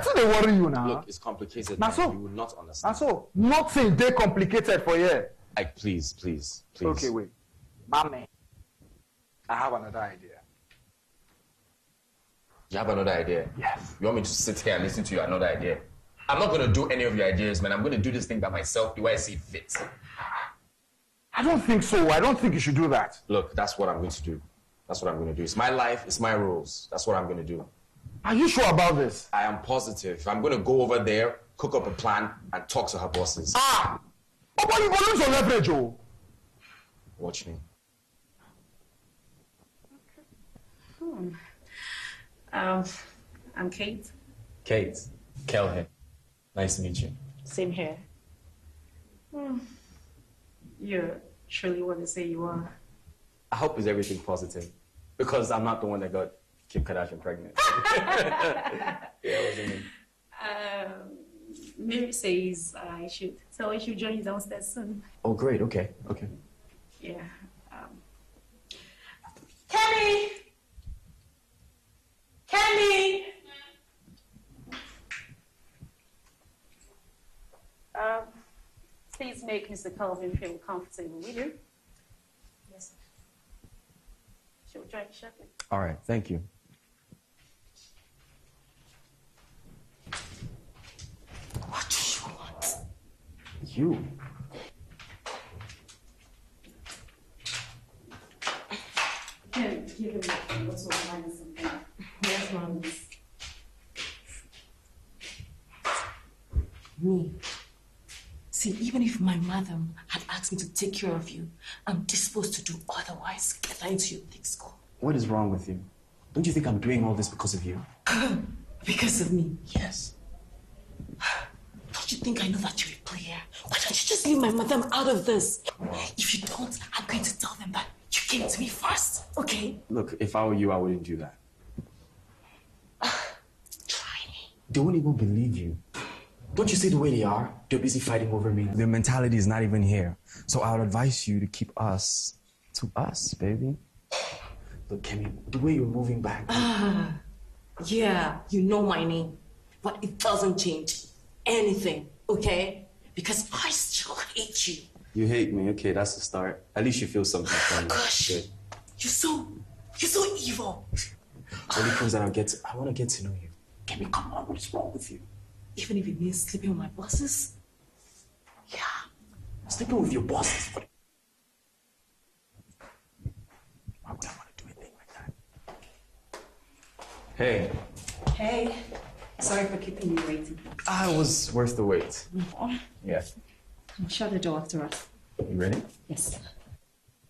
That's what they worry you now. Look, it's complicated. Now so. You will not understand. Now so. Nothing they complicated for you. Like, please. Okay, wait. Mommy, I have another idea. You have another idea? Yes. You want me to sit here and listen to your another idea? I'm not going to do any of your ideas, man. I'm going to do this thing by myself the way I see fit. I don't think so. I don't think you should do that. Look, that's what I'm going to do. That's what I'm going to do. It's my life. It's my rules. That's what I'm going to do. Are you sure about this? I am positive. I'm going to go over there, cook up a plan, and talk to her bosses. Oh, but you will lose your leverage, oh. Watch me. I'm Kate. Kate. Kelvin. Nice to meet you. Same here. You truly want to say you are? I hope it's everything positive. Because I'm not the one that got Kim Kardashian pregnant. Yeah, it wasn't me. Mary says I should tell her she'll join you downstairs soon. Oh, great. Okay. Yeah. Kenny! Kenny! Please make Mr. Calvin feel comfortable, will you? Yes. She'll join shortly. All right. Thank you. What do you want? You. Can give him that what's wrong with something. What's wrong with this? Me. See, even if my mother had asked me to take care of you, I'm disposed to do otherwise. Get her into your thick skull. What is wrong with you? Don't you think I'm doing all this because of you? Because of me? Yes. Don't you think I know that you're a player? Why don't you just leave my mother out of this? If you don't, I'm going to tell them that you came to me first, okay? Look, if I were you, I wouldn't do that. Try me. They won't even believe you. Don't you see the way they are? They're busy fighting over me. Their mentality is not even here. So I would advise you to keep us to us, baby. Look, Kemi, the way you're moving back. Yeah, you know my name. But it doesn't change anything, okay? Because I still hate you. You hate me. Okay, that's the start. At least you feel something from me. Gosh, good. You're so evil. Only proves that I want to get to know you. Kemi, come on, what's wrong with you? Even if it means sleeping with my bosses? Yeah, sleeping with your bosses. Why would I want to do a thing like that? Hey. Hey. Sorry for keeping you waiting. I was worth the wait. Oh. Yeah. I'll shut the door after us. You ready? Yes.